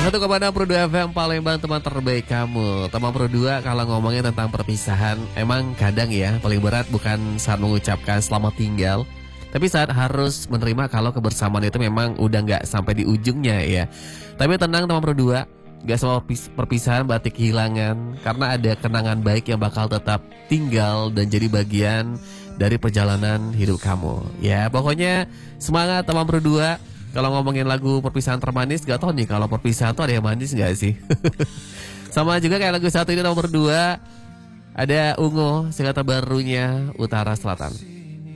101,6 FM Palembang, teman terbaik kamu. Teman berdua, kalau ngomongin tentang perpisahan, emang kadang ya paling berat bukan saat mengucapkan selamat tinggal, tapi saat harus menerima kalau kebersamaan itu memang udah nggak sampai di ujungnya ya. Tapi tenang teman berdua, gak semua perpisahan berarti kehilangan, karena ada kenangan baik yang bakal tetap tinggal dan jadi bagian dari perjalanan hidup kamu. Ya pokoknya semangat teman berdua. Kalau ngomongin lagu perpisahan termanis, gak tau nih kalau perpisahan tuh ada yang manis gak sih? Sama juga kayak lagu satu ini nomor 2, ada Ungu, single terbarunya Utara Selatan.